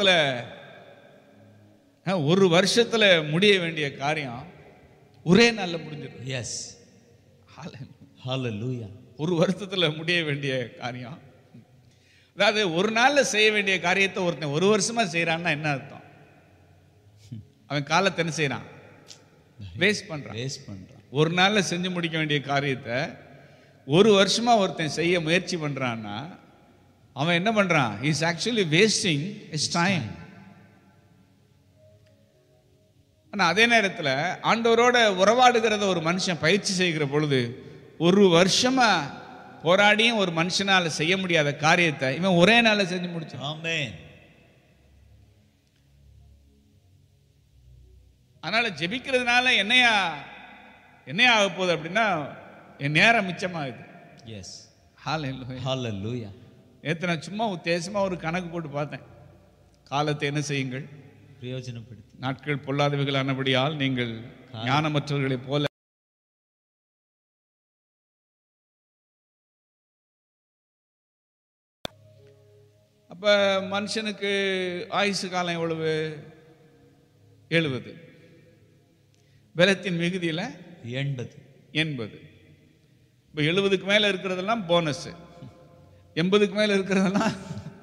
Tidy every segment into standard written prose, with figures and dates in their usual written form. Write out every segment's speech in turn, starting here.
ஒரு வருஷத்துல முடிய வேண்டிய காரியம் ஒரே நாள்ல முடிஞ்சிடும். Yes. Hallelujah. ஒரு வருஷத்துல முடிய வேண்டிய காரியம், அதாவது ஒரு நாள்ல செய்ய வேண்டிய காரியத்தை ஒருத்தன் ஒரு வருஷமா செய்யறான்னா என்ன அர்த்தம்? அவன் காலத்தை என்ன செய்யறான்? வேஸ்ட் பண்றான். ஒரு நாள்ல செஞ்சு முடிக்க வேண்டிய காரியத்தை ஒரு வருஷமா ஒருத்தன் செய்ய முயற்சி பண்றான்னா அவன் என்ன பண்றான்? he is actually wasting his time. ஆனா அதே நேரத்தில் ஆண்டவரோட உறவாடுகிறத ஒரு மனுஷன் பயிற்சி செய்கிற பொழுது ஒரு வருஷமா போராடியும் ஒரு மனுஷனால செய்ய முடியாத காரியத்தை இவன் ஒரே நாள்ல செஞ்சு முடிச்சான். ஆமென். அதனால ஜெபிக்கிறதுனால என்னையா ஆக போகுது அப்படின்னா என் நேரம் மிச்சமாகுது. எஸ். ஹல்லேலூயா. ஹல்லேலூயா. நேற்று நான் சும்மா உத்தேசமா ஒரு கணக்கு போட்டு பார்த்தேன். காலத்தை என்ன செய்யுங்கள்? பிரயோஜனப்படுத்தி. நாட்கள் பொல்லாதவைகளானபடியால் நீங்கள் ஞானமற்றவர்களைப் போல. அப்ப மனுஷனுக்கு ஆயுசு காலம் எவ்வளவு? 70. பலத்தின் மிகுதியில் 80. இப்போ 70க்கு மேல இருக்கிறதெல்லாம் போனஸ், 80க்கு மேல இருக்கிறதெல்லாம்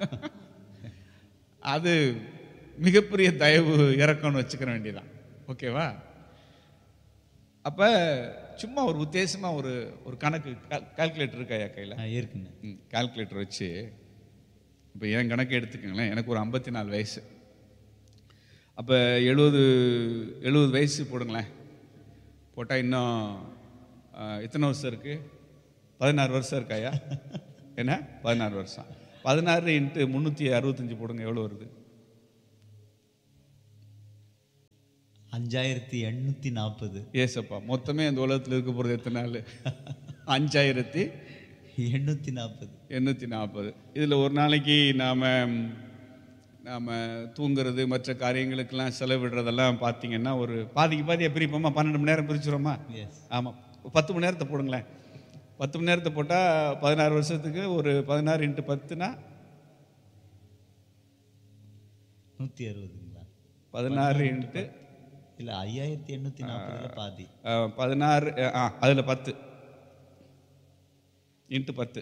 அது மிகப்பெரிய தயவு இறக்கம்னு வச்சுக்கிற வேண்டியதான். ஓகேவா? அப்ப சும்மா ஒரு உத்தேசமா ஒரு கணக்கு கால்குலேட்டர் இருக்கா கையில்? இருக்குங்க. கால்குலேட்டர் வச்சு இப்போ என் கணக்கு எடுத்துக்கங்களேன். எனக்கு ஒரு 54 வயசு. அப்போ 70 வயசு போடுங்களேன். போட்டால் இன்னும் எத்தனை வருஷம் இருக்கு? 16 வருஷம் இருக்காயா? என்ன 16 வருஷம்? 16 × 365 போடுங்க, எவ்வளோ வருது? 5840. ஏசப்பா, மொத்தமே அந்த உலகத்தில் இருக்க போகிறது எத்தனை நாள்? 5840. இதில் ஒரு நாளைக்கு நாம் தூங்குறது மற்ற காரியங்களுக்கெல்லாம் செலவிடுறதெல்லாம் பார்த்தீங்கன்னா ஒரு பாதியாக பிரிப்போமா? 12 மணி நேரம் பிரிச்சுருவோமா? ஆமாம். 10 மணி நேரத்தை போடுங்களேன். 10 மணி நேரத்தை போட்டால் 16 வருஷத்துக்கு ஒரு 16 × 10னா 160ங்களா? 16 இல்லை 5840 பாதி 16 அதில் 10 × 10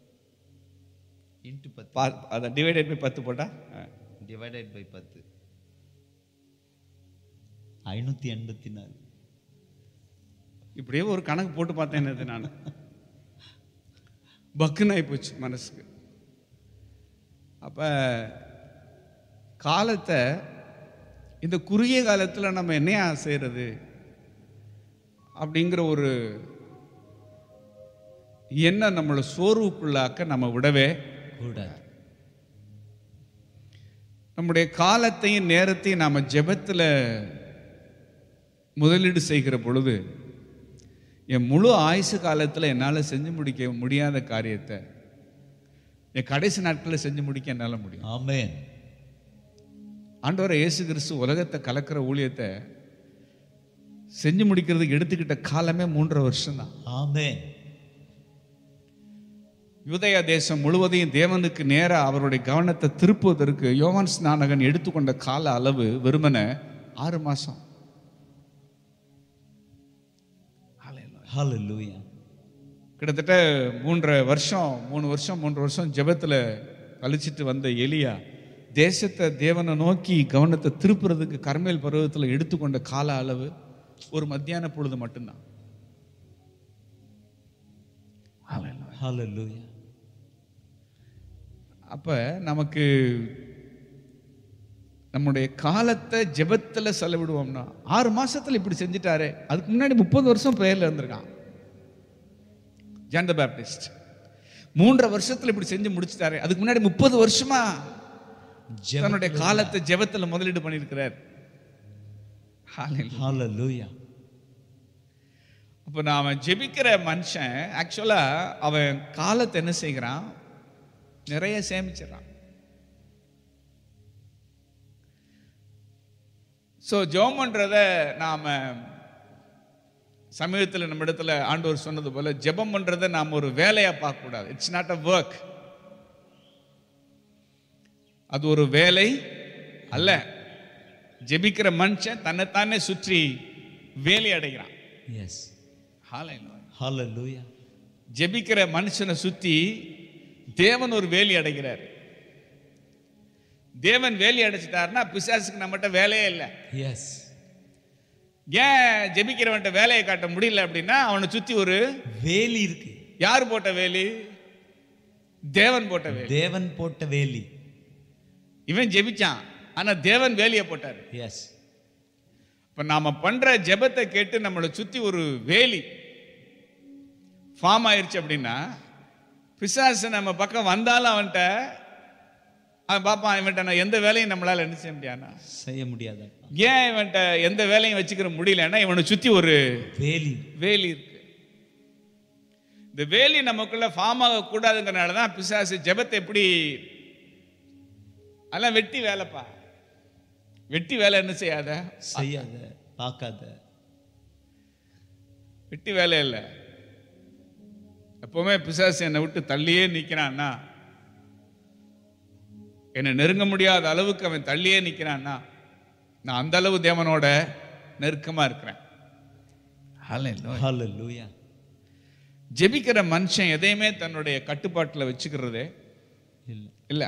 அதை டிவைடட் பை 10 போட்டா டிவைடட் பை 10 584. இப்படியே ஒரு கணக்கு போட்டு பார்த்தேன். என்னது நான் பக்குன்னு ஆகி போச்சு மனசுக்கு. அப்ப காலத்தை இந்த குறுகிய காலத்தில் நம்ம என்னையா செய்யறது அப்படிங்கிற ஒரு எண்ணம் நம்மளை சோர்வுக்குள்ளாக்க நம்ம விடவே கூடாது. நம்முடைய காலத்தையும் நேரத்தையும் நாம ஜெபத்தில் முதலீடு செய்கிற பொழுது என் முழு ஆயுசு காலத்தில் என்னால் செஞ்சு முடிக்க முடியாத காரியத்தை என் கடைசி நாட்களில் செஞ்சு முடிக்க என்னால் முடியும். ஆமென். ஆண்டவரை இயேசு கிறிஸ்து உலகத்தை கலக்கிற ஊழியத்தை செஞ்சு முடிக்கிறதுக்கு எடுத்துக்கிட்ட காலமே 3.5 வருஷம் தான். ஆமென். யூதேய தேசம் முழுவதையும் தேவனுக்கு நேராக அவருடைய கவனத்தை திருப்புவதற்கு யோவான் ஸ்நானகன் எடுத்துக்கொண்ட கால அளவு வெறுமனே 6 மாசம். ஹல்லேலூயா. கிட்டத்தட்ட 3 வருஷம் ஜெபத்தில் கழிச்சிட்டு வந்த எலியா தேசத்தை தேவனை நோக்கி கவனத்தை திருப்புறதுக்கு கர்மேல் பருவத்தில் எடுத்துக்கொண்ட கால அளவு ஒரு மத்தியான பொழுது மட்டும்தான். ஹல்லேலூயா. அப்ப நமக்கு நம்முடைய காலத்தை ஜெபத்தில் செலவிடுவோம்னா 6 மாசத்துல இப்படி செஞ்சுட்டாரு. அதுக்கு முன்னாடி 30 வருஷம் பிரேயர்ல இருந்திருக்கான் ஜான் தி பேப்டிஸ்ட். 3.5 வருஷத்துல இப்படி செஞ்சு முடிச்சுட்டாரு. அதுக்கு முன்னாடி 30 வருஷமா தன்னுடைய காலத்தை ஜெபத்தில் முதலீடு பண்ணியிருக்கிறார். ஹல்லேலூயா. அப்ப நாம ஜெபிக்கிற மனுஷன் ஆக்சுவலா அவன் காலத்தை என்ன செய்கிறான்? நிறைய சேமிச்சிடறான். ஸோ ஜெபம் பண்றத நாம சமீபத்தில் நம்ம இடத்துல ஆண்டவர் சொன்னது போல ஜெபம் பண்றதை நாம் ஒரு வேலையா பார்க்க கூடாது. It's not a work. அது ஒரு வேலை அல்ல. ஜெபிக்கிற மனுஷன் தன்னைத்தானே சுற்றி வேலி அடைகிறான். எஸ். ஹalleluya. ஹalleluya. ஜெபிக்கிற மனுஷனை சுத்தி தேவன் ஒரு வேலி அடைகிறார். தேவன் வேலி அடைச்சிட்டாருன்னா பிசாசுக்கு நம்மகிட்ட வேலையே இல்லை. எஸ். ஏன் ஜெபிக்கிறவன்ட்ட வேலையை காட்ட முடியல அப்படின்னா அவனை சுத்தி ஒரு வேலி இருக்கு. யார் போட்ட வேலி? தேவன் போட்ட வேலி. தேவன் போட்ட வேலி. இவன் ஜெபிச்சான், ஆனா தேவன் வேலியை போட்டாரு. எஸ். இப்ப நாம பண்ற ஜெபத்தை கேட்டு நம்மளை சுத்தி ஒரு வேலி ஃபார்ம் ஆயிருச்சு அப்படின்னா பிசாசு நம்ம பக்கம் வந்தாலும் அவன்கிட்ட அவன் பாப்பான், இவன்ட்ட நான் எந்த வேலையும் நம்மளால என்ன செய்ய முடியாதுன்னா செய்ய முடியாத. ஏன் இவன்ட்ட எந்த வேலையும் வச்சுக்கிற முடியலன்னா இவனை சுத்தி ஒரு வேலி வேலி இருக்கு. இந்த வேலி நமக்குள்ள ஃபார்ம் ஆக கூடாதுங்கிறனால தான் பிசாசு ஜெபத்தை எப்படி அதெல்லாம் வெட்டி வேலைப்பா, வெட்டி வேலை என்ன செய்யாத, செய்யாத, பார்க்காத. வெட்டி வேலை இல்லை. எப்பவுமே பிசாசு என்னை விட்டு தள்ளியே நிற்கிறான்னா, என்னை நெருங்க முடியாத அளவுக்கு அவன் தள்ளியே நிற்கிறான்னா நான் அந்த அளவு தேவனோட நெருக்கமா இருக்கிறேன். ஹalleluya. ஜெபிக்கிற மனுஷன் எதையுமே தன்னுடைய கட்டுப்பாட்டில் வச்சுக்கிறதே இல்லை.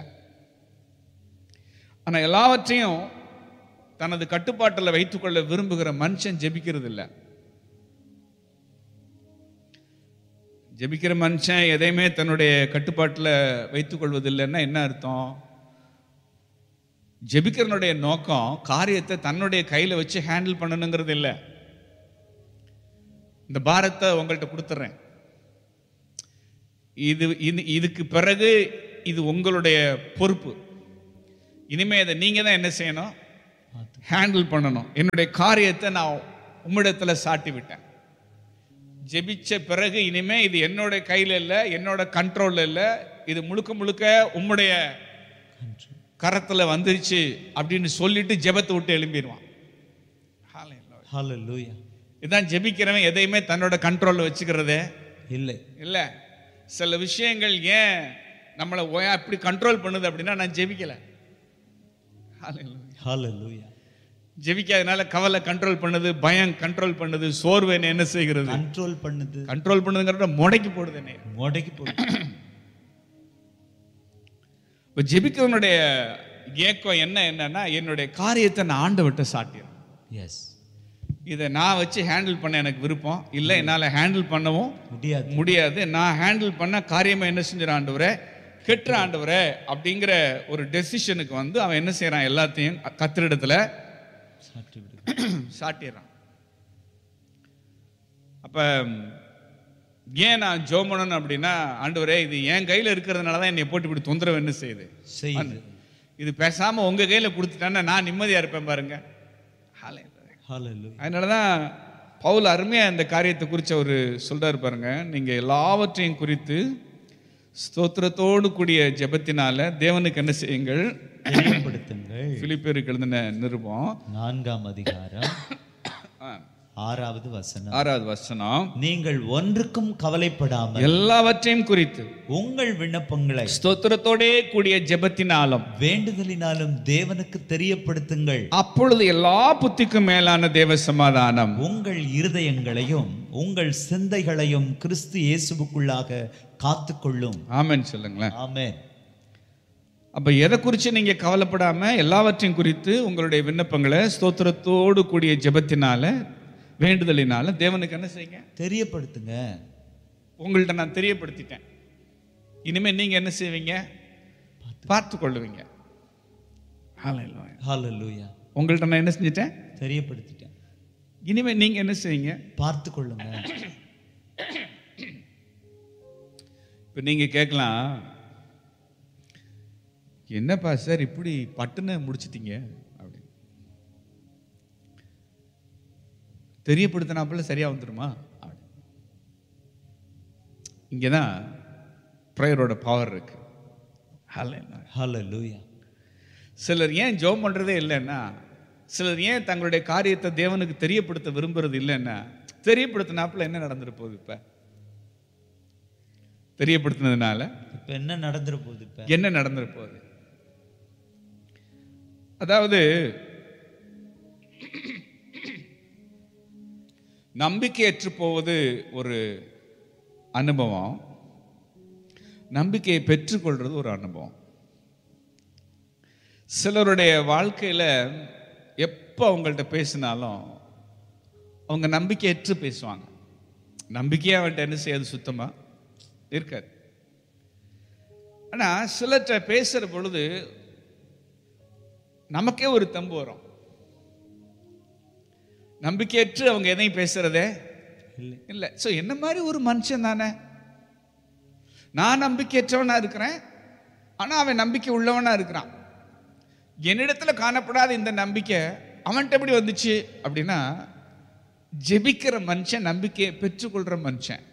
ஆனா எல்லாவற்றையும் தனது கட்டுப்பாட்டில் வைத்துக்கொள்ள விரும்புகிற மனுஷன் ஜெபிக்கிறது இல்லை. ஜெபிக்கிற மனுஷன் எதையுமே தன்னுடைய கட்டுப்பாட்டில் வைத்துக் கொள்வதில்லைன்னா என்ன அர்த்தம்? ஜெபிக்கிறனுடைய நோக்கம் காரியத்தை தன்னுடைய கையில் வச்சு ஹேண்டில் பண்ணணுங்கிறது இல்லை. இந்த பாரத்தை உங்கள்கிட்ட கொடுத்துட்றேன், இதுக்கு பிறகு இது உங்களுடைய பொறுப்பு, இனிமே இதை நீங்க தான் என்ன செய்யணும், ஹேண்டில் பண்ணணும். என்னுடைய காரியத்தை நான் உம்மிடத்துல சாட்டி விட்டேன். ஜெபிச்ச பிறகு இனிமே இது என்னோட கையில் இல்லை, என்னோட கண்ட்ரோல்ல இல்லை, இது முழுக்க முழுக்க உம்முடைய கரத்துல வந்துருச்சு அப்படின்னு சொல்லிட்டு ஜெபத்தை விட்டு எழும்பிடுவான். ஹalleluya. இதான் ஜெபிக்கிறவன் எதையுமே தன்னோட கண்ட்ரோல்ல வச்சுக்கிறதே இல்லை. இல்லை. சில விஷயங்கள் ஏன் நம்மளை அப்படி கண்ட்ரோல் பண்ணுது அப்படின்னா நான் ஜெபிக்கல. ஹalleluya. ஜெபிக்காதனால கவலை கண்ட்ரோல் பண்ணுது, பயம் கண்ட்ரோல் பண்ணுது, சோர்வு என்ன செய்கிறது கண்ட்ரோல் பண்ணுது. கண்ட்ரோல் பண்ணுதுங்கிறத முடக்கி போடுது, என்ன முடக்கி போடுது. இப்போ ஜெபிக்கிறவனுடைய ஏக்கம் என்னன்னா என்னுடைய காரியத்தை நான் ஆண்டவர்கிட்ட சாட்டிடுறேன். எஸ். இதை நான் வச்சு ஹேண்டில் பண்ண எனக்கு விருப்பம் இல்லை, என்னால் ஹேண்டில் பண்ணவும் முடியாது. நான் ஹேண்டில் பண்ண காரியமாக என்ன செஞ்சிட ஆண்டவரே, கெட்டுற ஆண்டவரே அப்படிங்கிற ஒரு டெசிஷனுக்கு வந்து அவன் என்ன செய்யறான், எல்லாத்தையும் கத்திரிடத்துல சாட்டிடுறான். அப்ப ஏன் நான் ஜெபம் பண்ணணும் அப்படின்னா, ஆண்டவரே இது என் கையில் இருக்கிறதுனால தான் என்னை போட்டு இப்படி தொந்தரவு என்ன செய்யுது, இது பேசாம உங்க கையில கொடுத்துட்டான்னா நான் நிம்மதியா இருப்பேன் பாருங்க. அதனாலதான் பவுல் அருமையா இந்த காரியத்தை குறித்து ஒரு சொல்றாரு பாருங்க. நீங்க எல்லாவற்றையும் குறித்து ஸ்தோத்திரத்தோடு கூடிய ஜெபத்தினால தேவனுக்கு என்ன செய்யுங்கள், தெரியப்படுத்துங்கள். பிலிப்பியருக்கு எழுதின நிருபம் 4ஆம் அதிகாரம் 6வது வசனம். நீங்கள் ஒன்றுக்கும் கவலைப்படாமல் எல்லாவற்றையும் குறித்து உங்கள் விண்ணப்பங்களை ஸ்தோத்திரத்தோடே கூடிய ஜெபத்தினாலும் வேண்டுதலினாலும் தேவனுக்கு தெரியப்படுத்துங்கள். அப்பொழுது எல்லா புத்திக்கும் மேலான தேவ சமாதானம் உங்கள் இருதயங்களையும் உங்கள் சிந்தைகளையும் கிறிஸ்து இயேசுவுக்குள்ளாக காத்துக்கொள்ளும். ஆமென் சொல்லுங்களேன். ஆமென். அப்ப எதை குறித்து நீங்க கவலைப்படாம எல்லாவற்றையும் குறித்து உங்களுடைய விண்ணப்பங்களை ஸ்தோத்திரத்தோடு கூடிய ஜெபத்தினால வேண்டுதலினால தேவனுக்கு என்ன செய்யுங்க, தெரியப்படுத்துங்க. உங்கள்கிட்ட நான் தெரியப்படுத்திட்டேன், இனிமே நீங்க என்ன செய்வீங்க, பார்த்து கொள்ளுவீங்க. ஹalleluya. உங்கள்கிட்ட நான் என்ன செஞ்சிட்டேன், தெரியப்படுத்திட்டேன், இனிமே நீங்க என்ன செய்வீங்க, பார்த்து கொள்ளுங்க. இப்ப நீங்க கேட்கலாம், என்னப்பா சார் இப்படி பட்டுன்னு முடிச்சிட்டீங்க அப்படின்னு. தெரியப்படுத்தினாப்புல சரியா வந்துருமா? இங்கதான் பிரேயரோட பவர் இருக்கு. ஹalleluya. சிலர் ஏன் ஜெபம் பண்றதே இல்லைன்னா, சிலர் ஏன் தங்களுடைய காரியத்தை தேவனுக்கு தெரியப்படுத்த விரும்புறது இல்லைன்னா, தெரியப்படுத்தினாப்புல என்ன நடந்துட்டு போகுது, இப்ப தெரியப்படுத்தினதுனால இப்ப என்ன நடந்துட்டு போகுது, என்ன நடந்துட்டு போகுது. அதாவது நம்பிக்கையற்று போவது ஒரு அனுபவம், நம்பிக்கையை பெற்றுக்கொள்றது ஒரு அனுபவம். சிலருடைய வாழ்க்கையில் எப்போ அவங்கள்ட்ட பேசினாலும் அவங்க நம்பிக்கையற்று பேசுவாங்க. நம்பிக்கையாக அவன்கிட்ட என்ன செய்யாது, சுத்தமாக இருக்காது. ஆனால் சிலர்கிட்ட பேசுகிற பொழுது நமக்கே ஒரு தம்பு வரும். நம்பிக்கையற்று அவங்க எதையும் பேசுறதே இல்லை. ஸோ என்ன மாதிரி ஒரு மனுஷன் தானே, நான் நம்பிக்கையற்றவனா இருக்கிறேன், ஆனால் அவன் நம்பிக்கை உள்ளவனா இருக்கிறான். என்னிடத்துல காணப்படாத இந்த நம்பிக்கை அவன்கிட்ட எப்படி வந்துச்சு அப்படின்னா, ஜெபிக்கிற மனுஷன் நம்பிக்கையை பெற்றுக்கொள்ற மனுஷன்.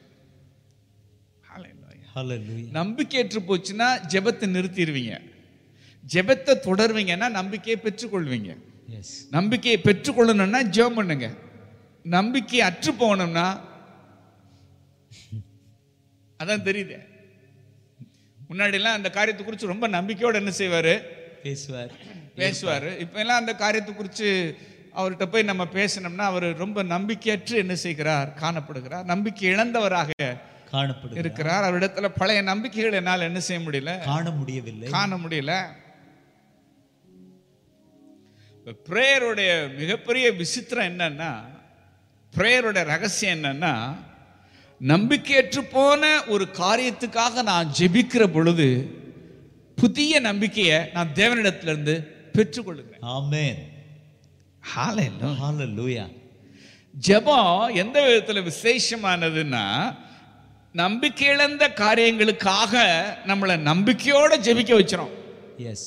நம்பிக்கையற்று போச்சுன்னா ஜெபத்தை நிறுத்திடுவீங்க, ஜெபத்தை தொடர்வீங்கன்னா நம்பிக்கையை பெற்றுக்கொள்வீங்க. நம்பிக்கையை பெற்றுக்கொள்ளணும்னா ஜெபம் பண்ணுங்க. நம்பிக்கை அற்று போகணும்னா அதான் தெரியுது. முன்னாடிலாம் அந்த காரியத்தை குறித்து ரொம்ப நம்பிக்கையோடு என்ன செய்வாரு, பேசுவார். இப்ப எல்லாம் அந்த காரியத்தை குறித்து அவர்கிட்ட போய் நம்ம பேசணும்னா அவர் ரொம்ப நம்பிக்கையற்று என்ன செய்கிறார், காணப்படுகிறார். நம்பிக்கை இழந்தவராக இருக்கிறார். அவரிடத்துல பழைய நம்பிக்கைகள் என்னால் என்ன செய்ய முடியல, காண முடியல. பிரேயருடைய மிகப்பெரிய விசித்திரம் என்னன்னா, பிரேயருடைய ரகசியம் என்னன்னா, நம்பிக்கையற்று போன ஒரு காரியத்துக்காக நான் ஜெபிக்கிற பொழுது புதிய நம்பிக்கையை நான் தேவனிடத்திலிருந்து பெற்றுக்கொள்கிறேன். ஆமென். ஹல்லேலூயா. ஜெபம் எந்த விதத்தில் விசேஷமானதுன்னா, நம்பிக்கை இழந்த காரியங்களுக்காக நம்மளை நம்பிக்கையோட ஜெபிக்க வச்சிரும். எஸ்.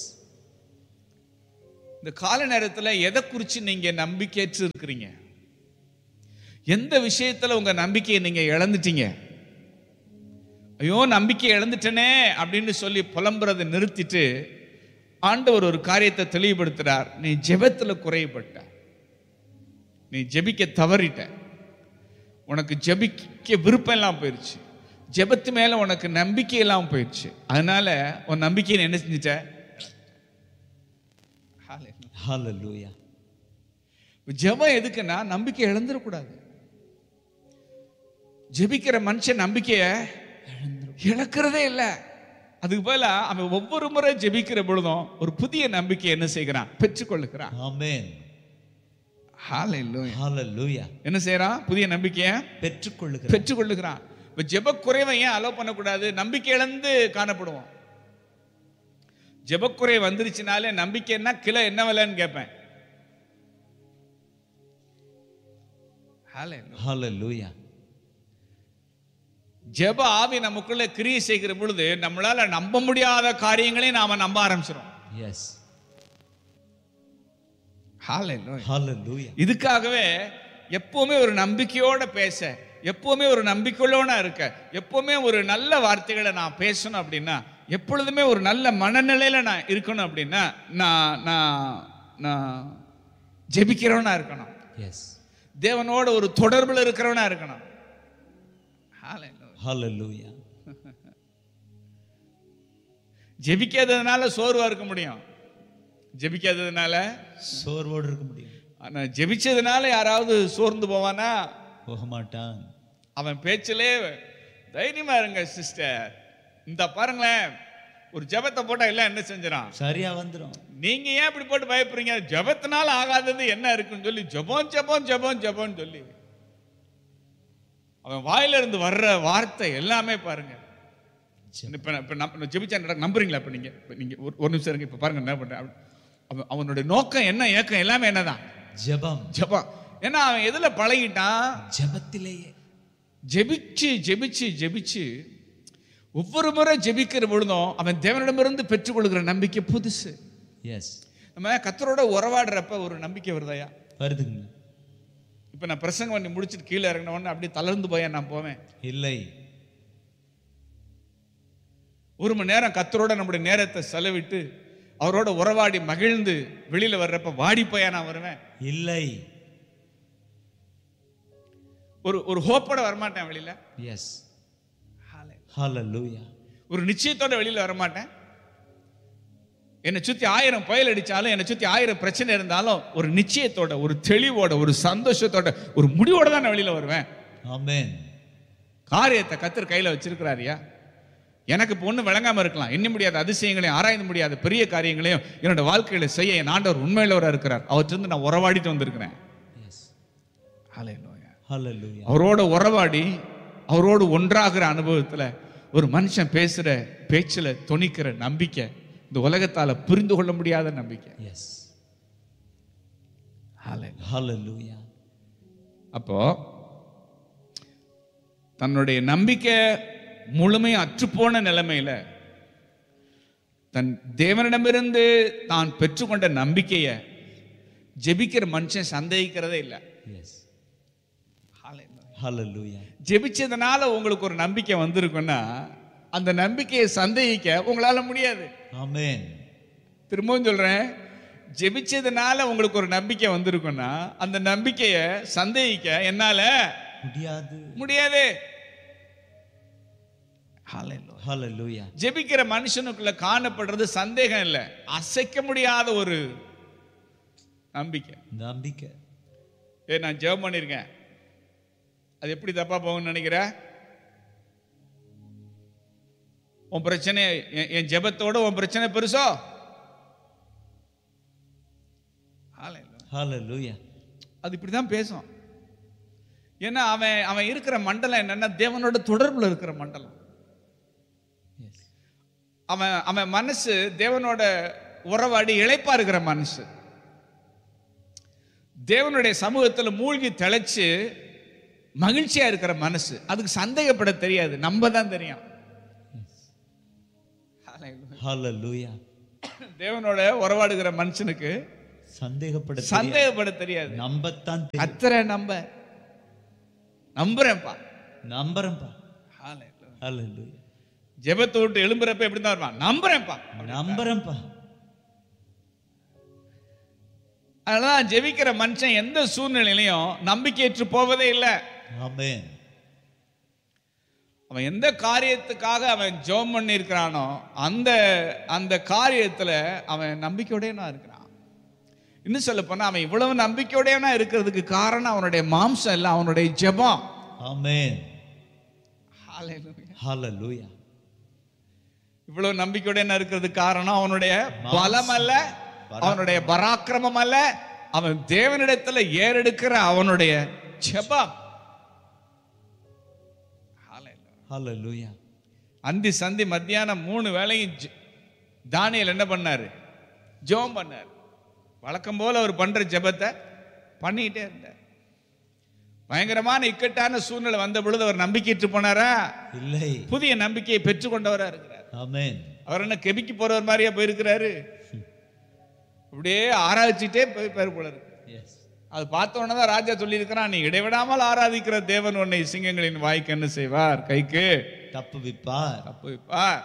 இந்த கால நேரத்தில் எதை குறித்து நீங்க நம்பிக்கையற்று இருக்கிறீங்க? எந்த விஷயத்துல உங்க நம்பிக்கையை நீங்க இழந்துட்டீங்க? ஐயோ நம்பிக்கை இழந்துட்டனே அப்படின்னு சொல்லி புலம்புறதை நிறுத்திட்டு ஆண்டவர் ஒரு காரியத்தை தெளிவுபடுத்துறார். நீ ஜெபத்துல குறைபட்ட, நீ ஜெபிக்க தவறிட்ட, உனக்கு ஜெபிக்க விருப்பம் எல்லாம் போயிடுச்சு, ஜெபத்து மேல உனக்கு நம்பிக்கை எல்லாம் போயிடுச்சு. அதனால உன் நம்பிக்கையை என்ன செஞ்சிட்ட? ஹல்லேலூயா. ஜெபம் எதுக்குன்னா நம்பிக்கை இழந்துடக்கூடாது. ஜெபிக்கிற மனுஷன் நம்பிக்கைய இழக்கிறதே இல்லை. அதுக்கு போல அவன் ஒவ்வொரு முறை ஜெபிக்கிற பொழுதும் ஒரு புதிய நம்பிக்கை என்ன செய்கிறான், பெற்றுக்கொள்ளுகிறான். ஆமென். ஹல்லேலூயா. ஹல்லேலூயா. என்ன செய்யறான்? புதிய நம்பிக்கையை பெற்றுக்கொள்ளுகிறான். இப்ப ஜெப குறைவை ஏன் அலோவ் பண்ணக்கூடாது? நம்பிக்கை இழந்து காணப்படுவோம். ஜெபக்குறை வந்துருச்சுனாலே நம்பிக்கைன்னா கிலோ என்ன விலைன்னு கேட்பேன். ஹல்லேலூயா. ஜெப ஆவி நமக்குள்ள கிரியை செய்கிற பொழுது நம்மளால நம்ப முடியாத காரியங்களை நாம நம்ப ஆரம்பிச்சிடும். எஸ். ஹல்லேலூயா. இதுக்காகவே எப்பவுமே ஒரு நம்பிக்கையோட பேச, எப்பவுமே ஒரு நம்பிக்கையோட இருக்க, எப்பவுமே ஒரு நல்ல வார்த்தைகளை நான் பேசணும் அப்படின்னா, எப்பொழுதுமே ஒரு நல்ல மனநிலையில நான் இருக்கணும் அப்படின்னா நான் ஜெபிக்கிறவனா இருக்கணும். எஸ். தேவனோட ஒரு தொடர்புல இருக்கிறவனா இருக்கணும். ஹல்லேலூயா. ஜெபிக்காததுனால சோர்வா இருக்க முடியும், ஜெபிக்காததுனால சோர்வோடு இருக்க முடியும். ஆனா ஜெபிச்சதுனால யாராவது சோர்ந்து போவானா? போக மாட்டான். அவன் பேச்சிலே தைரியமா இருங்க சிஸ்டர், இந்த பாருங்களேன் ஒரு ஜெபத்தை போட்டா எல்லாம் என்ன செஞ்சிடும், சரியா வந்துடும். நீங்க ஏன் இப்படி போட்டு பயப்படுறீங்க? ஜெபத்தினால ஆகாதது என்ன இருக்குன்னு சொல்லி ஜெபம் ஜெபம் ஜெபம் ஜெபம் சொல்லி அவன் வாயில இருந்து வர்ற வார்த்தை எல்லாமே பாருங்க. இப்ப ஜெபிச்சா நம்புறீங்களா? இப்ப நீங்க ஒரு நிமிஷம் இருங்க. இப்ப பாருங்க என்ன பண்றேன். அவனுடைய நோக்கம் என்ன, ஏக்கம் எல்லாமே என்னதான், ஜெபம் ஜெபம். ஏன்னா அவன் எதுல பழகிட்டான்? ஜெபத்திலேயே. ஜெபிச்சு ஜெபிச்சு ஜெபிச்சு ஒவ்வொரு முறை ஜெபிக்கிற பொழுதும் அவன் தேவனிடமிருந்து பெற்றுக்கொள்கிற நம்பிக்கை புதுசு. எஸ். நம்ம கர்த்தரோட உறவாடுறப்ப ஒரு நம்பிக்கை வருதாயா? வருதுங்க. இப்ப நான் பிரசங்கம் பண்ணி முடிச்சுட்டு கீழே இறங்கின உடனே அப்படியே தளர்ந்து போய நான் போவேன் இல்லை. ஒரு மணி நேரம் கர்த்தரோட நம்முடைய நேரத்தை செலவிட்டு அவரோட உறவாடி மகிழ்ந்து வெளியில வர்றப்ப வாடி போயா நான் வருவேன் இல்லை. ஒரு ஹோப்போட வரமாட்டேன் வெளியில. எஸ். ஹல்லேலூயா. ஒரு நிச்சயத்தோட வெளியில வரமாட்டேன். என்னை சுத்தி 1000 புயல் அடிச்சாலும், என்னை சுத்தி 1000 பிரச்சனை இருந்தாலும், ஒரு நிச்சயத்தோட, ஒரு தெளிவோட, ஒரு சந்தோஷத்தோட, ஒரு முடிவோட தான் நான் வெளியில வருவேன். ஆமென். காரியத்தை கர்த்தர் கையில வச்சிருக்கிறாரியா. எனக்கு இப்போ ஒன்றும் விளங்காம இருக்கலாம், எண்ண முடியாத அதிசயங்களையும் ஆராய்ந்து முடியாத பெரிய காரியங்களையும் என்னோட வாழ்க்கையில செய்ய என் ஆண்டவர் உண்மையிலவராக இருக்கிறார். அவற்றிலிருந்து நான் உறவாடிட்டு வந்திருக்கிறேன். ஹல்லேலூயா. அவரோட உறவாடி அவரோடு ஒன்றாகிற அனுபவத்துல ஒரு மனுஷன் பேசுற பேச்சுல துணிக்கிற நம்பிக்கை இந்த உலகத்தால புரிந்து கொள்ள முடியாத நம்பிக்கை. எஸ். ஹல்லேலூயா. அப்போ தன்னுடைய நம்பிக்கை முழுமையும் அற்றுப்போன நிலைமையில தன் தேவனிடமிருந்து தான் பெற்றுக்கொண்ட நம்பிக்கையை ஜெபிக்கிற மனுஷன் சந்தேகிக்கிறதே இல்லை. ஹல்லேலூயா. ஜெபிச்சதுனால உங்களுக்கு ஒரு நம்பிக்கை வந்திருக்குன்னா அந்த நம்பிக்கையை சந்தேகிக்க உங்களால முடியாது. ஆமென். திரும்பவும் சொல்றேன், ஜெபிச்சதுனால உங்களுக்கு ஒரு நம்பிக்கை வந்திருக்குன்னா அந்த நம்பிக்கையை சந்தேகிக்க என்னால முடியாது. ஹல்லேலூயா. ஜெபிக்கிற மனுஷனுக்குள்ள காணப்படுறது சந்தேகம் இல்லை, அசைக்க முடியாத ஒரு நம்பிக்கை. நான் ஜெபம் பண்ணிருக்கேன், அது எப்படி தப்பா போகும்னு நினைக்கிற? உன் பிரச்சனை என் ஜெபத்தோட உன் பிரச்சனை பெருசோ? ஹல்லேலூயா. அது இப்படிதான் பேசும். ஏன்னா அவன் இருக்கிற மண்டலம் என்னன்னா தேவனோட தொடர்புல இருக்கிற மண்டலம். அவன் மனசு தேவனோட உறவாடி இளைப்பா இருக்கிற மனசு. தேவனுடைய சமூகத்தில் மூழ்கி தெளிச்சு மகிழ்ச்சியா இருக்கிற மனசு. அதுக்கு சந்தேகப்பட தெரியாது, நம்ப தான் தெரியும். ஹல்லேலூயா. தேவனோட உறவாடுகிற மனுஷனுக்கு சந்தேகப்பட தெரியாது, நம்பத்தான். கர்த்தரை நம்புறேன்ப்பா. ஹல்லேலூயா. ஜெபத்தை விட்டு எழும்புறப்ப எப்படி தான் வருவான்? நம்புறேன்ப்பா. அதனால ஜெபிக்கிற மனுஷன் எந்த சூழ்நிலையிலையும் நம்பிக்கையற்று போவதே இல்லை. ஆமென். அவன் எந்த காரியத்துக்காக அவன் ஜெபம் பண்ணி இருக்கிறானோ அந்த காரியத்துல அவன் நம்பிக்கையோடனா இருக்கிறான். இன்னும் சொல்ல போனா அவன் இவ்வளவு நம்பிக்கையோடனா இருக்கிறதுக்கு காரணம் அவனுடைய மாம்சம் இல்ல, அவனுடைய ஜெபம். ஆமென். ஹல்லேலூயா. ஹல்லேலூயா. இவ்வளவு நம்பிக்கையோடனா இருக்கிறதுக்கு காரணம் அவனுடைய பலம் அல்ல, அவனுடைய பராக்கிரமம் அல்ல, அவன் தேவனிடத்துல ஏறெடுக்கிற அவனுடைய ஜெபம். ஹல்லேலூயா. அந்தி சந்தி மத்தியானம் 3 வேளையும் தானியேல் என்ன பண்ணாரு? ஜெபம் பண்ணார். வழக்கம் போல அவர் பண்ற ஜெபத்தை பண்ணிக்கிட்டே இருந்தார். பயங்கரமான இக்கட்டான சூழ்நிலை வந்த பொழுது அவர் நம்பிக்கையிட்டு போனாரா? இல்லை. புதிய நம்பிக்கையை பெற்றுக்கொண்டவரா இருக்கிறார். ஆமென். அவர் என்ன கெபிக்கு போறவர் மாதிரியா போயிருக்கிறாரு? அப்படியே ஆராய்ச்சிட்டே போய் போல இருக்கு. அது பார்த்த உடனே தான் ராஜா சொல்லி இருக்கிறான், நீ இடைவிடாமல் ஆராதிக்கிற தேவன் உன்னை சிங்கங்களின் வாய்க்கு என்ன செய்வார்? கைக்கு தப்புவிப்பார்.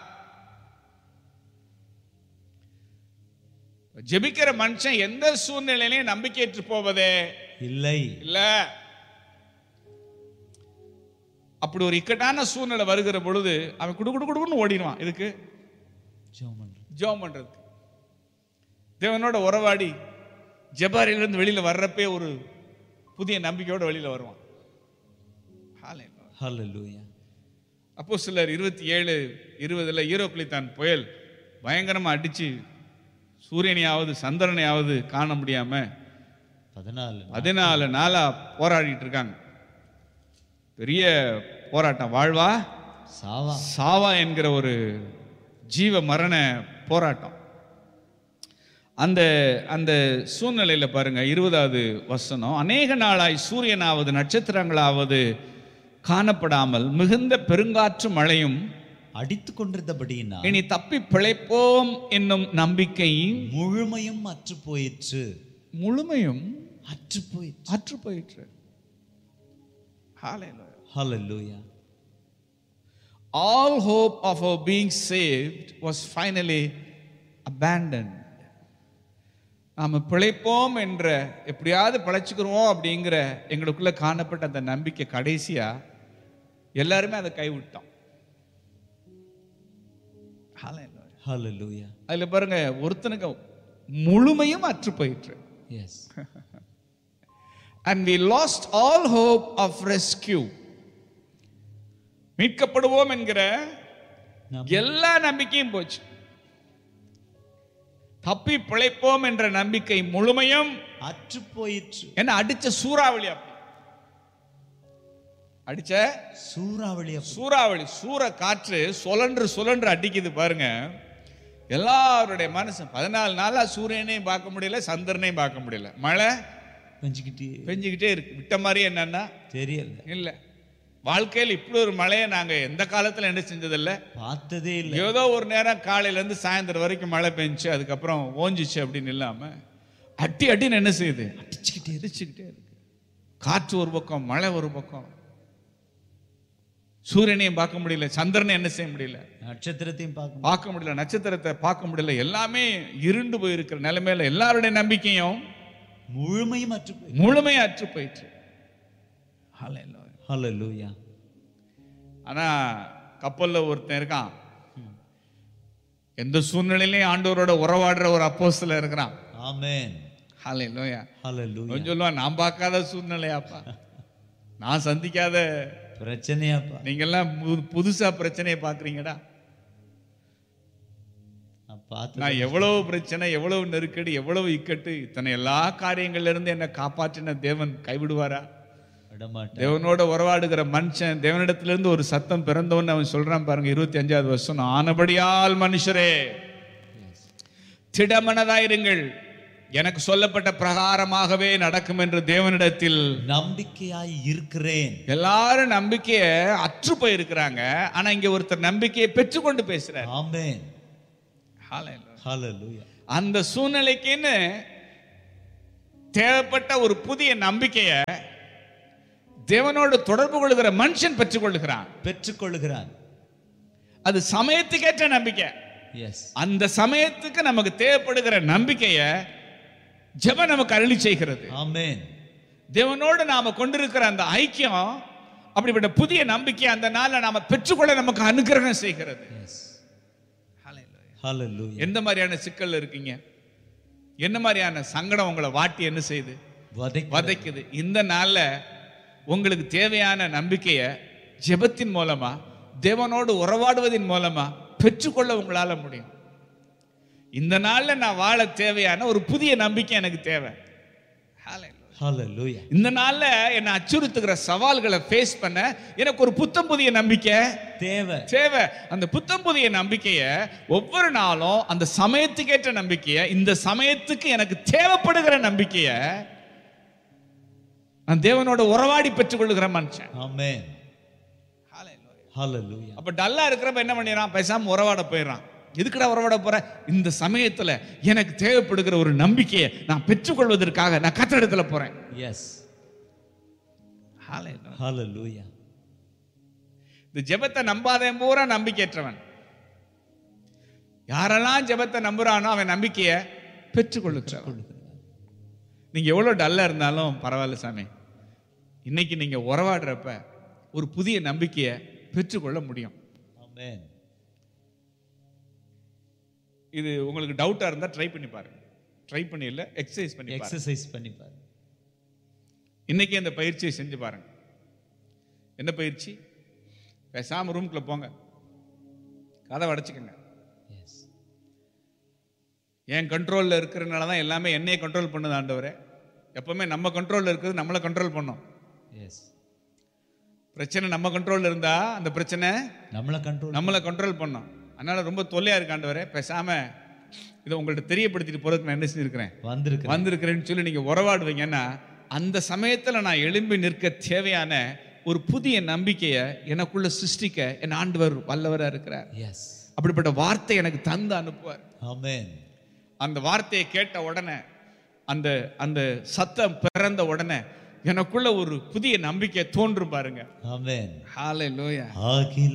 ஜெபிக்கிற மனுஷன் எந்த சூழ்நிலையிலையும் நம்பிக்கையற்று போவதே இல்ல. அப்படி ஒரு இக்கட்டான சூழ்நிலை வருகிற பொழுது அவன் குடுன்னு ஓடிடுவான். இதுக்கு ஜெபம் பண்றதுக்கு. தேவனோட உறவாடி ஜெபாரிலிருந்து வெளியில வர்றப்பே ஒரு புதிய நம்பிக்கையோட வெளியில வருவான். ஹல்லேலூயா. அப்போஸ்தலர் 27:20 ஈரோக்ளித்தான் புயல் பயங்கரமா அடிச்சு சூரியனையாவது சந்திரனையாவது காண முடியாம 14 நாளா போராடிட்டு இருக்காங்க. பெரிய போராட்டம், வாழ்வா சாவா என்கிற ஒரு ஜீவ மரண போராட்டம். அந்த சூழ்நிலையில பாருங்க 20வது வசனம், அநேக நாளாய் சூரியனாவது நட்சத்திரங்களாவது காணப்படாமல் மிகுந்த பெருங்காற்று மழையும் அடித்து கொண்டிருந்தபடியினால் இனி தப்பி பிழைப்போம் என்னும் நம்பிக்கை முழுமையும் அற்று போயிற்று. Hallelujah. All hope of our being saved was finally abandoned. நாம பிழைப்போம் என்ற, எப்படியாவது பிழைச்சுக்கிறோம் அப்படிங்கிற எங்களுக்குள்ள காணப்பட்ட அந்த நம்பிக்கை கடைசியா எல்லாருமே அதை கைவிட்டோம். Hallelujah. அதுல பாருங்க, ஒருத்தனுக்கு முழுமையும் அற்று போயிற்று. Yes. And we lost all hope of rescue. மீட்கப்படுவோம் என்கிற எல்லா நம்பிக்கையும் போச்சு. தப்பி பிழைப்போம் என்ற நம்பிக்கை முழுமையும் அற்று போயிற்று. என்ன அடிச்ச சூறாவளி, அப்படி அடிச்ச சூறாவளி, சூற காற்று சுழன்று அடிக்குது பாருங்க. எல்லாருடைய மனசு 14 நாளா சூரியனையும் பார்க்க முடியல, சந்திரனையும் பார்க்க முடியல, மழை பெஞ்சுக்கிட்டே இருக்கு. விட்ட மாதிரி என்னன்னா தெரியல. இல்ல, வாழ்க்கையில் இப்படி ஒரு மழையை நாங்க எந்த காலத்துல என்ன செஞ்சதில்ல, பார்த்ததே இல்லை. ஏதோ ஒரு நேரம் காலையில இருந்து சாயந்தரம் வரைக்கும் மழை பெஞ்சு அதுக்கப்புறம் ஓஞ்சிச்சு அப்படின்னு இல்லாம அடின்னு என்ன செய்யுது, அடிச்சுக்கிட்டே இருக்கு. காற்று ஒரு பக்கம், மழை ஒரு பக்கம். சூரியனையும் பார்க்க முடியல, சந்திரனை என்ன செய்ய முடியல, நட்சத்திரத்தையும் பார்க்க முடியல, நட்சத்திரத்தை பார்க்க முடியல. எல்லாமே இருண்டு போயிருக்கிற நிலைமையில எல்லாருடைய நம்பிக்கையும் முழுமையும் அற்று போயிற்று. ஹல்லேலூயா. ஆனா கப்பல்ல ஒருத்தன் இருக்கான், எந்த சூழ்நிலையிலையும் ஆண்டவரோட உறவாடுற ஒரு அப்போஸ்தலன் இருக்கிறான். ஆமென். ஹல்லேலூயா. ஹல்லேலூயா. சொல்லுவான், நான் பார்க்காத சூழ்நிலையாப்பா, நான் சந்திக்காத பிரச்சனையாப்பா, நீங்க எல்லாம் புதுசா பிரச்சனையை பாக்குறீங்கடா. நான் எவ்வளவு பிரச்சனை, எவ்வளவு நெருக்கடி, எவ்வளவு இக்கட்டு, இத்தனை எல்லா காரியங்கள்ல இருந்து என்னை காப்பாற்றின தேவன் கைவிடுவாரா? தேவனோட உறவாடுகிற மனுஷன், தேவனிடத்திலிருந்து ஒரு சத்தம் பிறந்தவன் அவன் சொல்றான் பாருங்க, 25வது வருஷம், ஆனபடியால் மனுஷரே திடமனதாயிருங்கள், எனக்கு சொல்லப்பட்ட பிரகாரமாகவே நடக்கும் என்று தேவனிடத்தில் நம்பிக்கையாய் இருக்கிறேன். எல்லாரும் நம்பிக்கைய அற்று போயிருக்கிறாங்க, ஆனா இங்க ஒருத்தர் நம்பிக்கையை பெற்றுக்கொண்டு பேசுறார். ஆமென். ஹல்லேலூயா. அந்த சூழ்நிலைக்குன்னு தேவைப்பட்ட ஒரு புதிய நம்பிக்கைய தேவனோடு தொடர்பு கொள்கிற மனுஷன் பெற்றுக்கொள்கிறான். அது சமயத்துக்கேற்ற நம்பிக்கை. அந்த சமயத்துக்கு நமக்கு தேவைப்படுகிற நம்பிக்கைய ஜெபம் நமக்கு அருளி செய்கிறது. ஆமென். தேவனோடு நாம கொண்டிருக்கிற அந்த ஐக்கியம், அப்படிப்பட்ட புதிய நம்பிக்கை அந்த நாள்ல நாம பெற்றுக்கொள்ள நமக்கு அனுகிரகம் செய்கிறது. ஹல்லேலூயா. எந்த மாதிரியான சிக்கல் இருக்கீங்க, என்ன மாதிரியான சங்கடம் உங்களை வாட்டி என்ன செய்யுது, வதைக்குது, இந்த நாள்ல உங்களுக்கு தேவையான நம்பிக்கைய ஜெபத்தின் மூலமா, தேவனோடு உறவாடுவதின் மூலமா பெற்றுக்கொள்ள உங்களால முடியும். இந்த நாள்ல நான் வாழ தேவையான ஒரு புதிய நம்பிக்கை எனக்கு தேவை. ஹல்லேலூயா. இந்த நாள்ல என்ன அச்சுறுத்துகிற சவால்களை ஃபேஸ் பண்ண எனக்கு ஒரு புத்தம் புதிய நம்பிக்கை தேவை. அந்த புத்தம் புதிய நம்பிக்கைய ஒவ்வொரு நாளும் அந்த சமயத்துக்கேற்ற நம்பிக்கைய, இந்த சமயத்துக்கு எனக்கு தேவைப்படுகிற நம்பிக்கைய நான் தேவனோட உறவாடி பெற்றுக் கொள்ளுகிற மனுஷன். ஆமென். ஹல்லேலூயா. அப்ப டல்லா இருக்கிறப்ப என்ன பண்ணிடுறான், பேசாம உறவாட போயிடறான். எதுக்குடா உறவாட போற, இந்த சமயத்துல எனக்கு தேவைப்படுகிற ஒரு நம்பிக்கையை நான் பெற்றுக்கொள்வதற்காக நான் கர்த்தரிடத்துல போறேன். எஸ். ஹல்லேலூயா. இந்த ஜெபத்தை நம்பாதவன் பூரா நம்பிக்கையற்றவன். யாரெல்லாம் ஜெபத்தை நம்புறானோ அவன் நம்பிக்கையை பெற்றுக்கொள்ளுகிறான். நீங்க எவ்வளவு டல்லா இருந்தாலும் பரவாயில்ல சாமி, இன்னைக்கு நீங்க உறவாடுறப்ப ஒரு புதிய நம்பிக்கையை பெற்றுக்கொள்ள முடியும். ஆமென். இது உங்களுக்கு டவுட்டா இருந்தா ட்ரை பண்ணி பாருங்க. ட்ரை பண்ணி இல்ல, எக்ஸசைஸ் பண்ணி பாருங்க. இன்னைக்கு அந்த பயிற்சியை செஞ்சு பாருங்க. என்ன பயிற்சி? பேசாம ரூம்குள்ள போங்க, கதவை அடைச்சுக்கங்க. என் கண்ட்ரோல்ல இருக்கிறதுனால தான் எல்லாமே என்னையே கண்ட்ரோல் பண்ணுது ஆண்டவரே. எப்பவுமே நம்ம கண்ட்ரோல்ல இருக்கிறது நம்மளை கண்ட்ரோல் பண்ணும். பிரச்சனை நம்ம கண்ட்ரோல்ல இருந்தா அந்த பிரச்சனை நம்மளை கண்ட்ரோல் பண்ணும். அதனால ரொம்ப தொல்லையா இருக்கு ஆண்டவரே, பேசாம இதை உங்கள்கிட்ட தெரியப்படுத்திட்டு போறதுக்கு நான் என்ன செஞ்சிருக்கிறேன், வந்திருக்கிறேன்னு சொல்லி நீங்க உறவாடுவீங்கன்னா அந்த சமயத்துல நான் எழும்பி நிற்க தேவையான ஒரு புதிய நம்பிக்கையை எனக்குள்ள சிருஷ்டிக்க என் ஆண்டவர் வல்லவரா இருக்கிறார். அப்படிப்பட்ட வார்த்தை எனக்கு தந்து அனுப்புவார். ஆமென். அந்த வார்த்தையை கேட்ட உடனே, அந்த அந்த சத்தம் பிறந்த உடனே எனக்குள்ள ஒரு புதிய நம்பிக்கை தோன்றும் பாருங்க. ஆமென். ஹல்லேலூயா.